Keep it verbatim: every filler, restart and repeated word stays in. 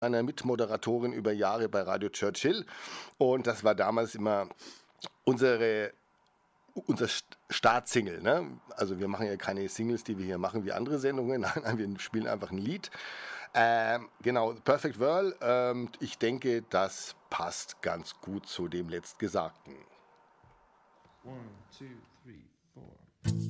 Einer Mitmoderatorin über Jahre bei Radio Churchill und das war damals immer unsere unser Startsingle, ne? Also wir machen ja keine Singles, die wir hier machen wie andere Sendungen, nein, wir spielen einfach ein Lied. Ähm, genau, Perfect World, ähm, ich denke, das passt ganz gut zu dem Letztgesagten. One, two, three, four.